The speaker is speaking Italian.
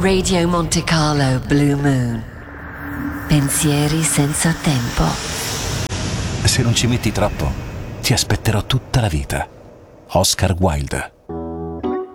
Radio Monte Carlo Blue Moon. Pensieri senza tempo. Se non ci metti troppo, ti aspetterò tutta la vita. Oscar Wilde.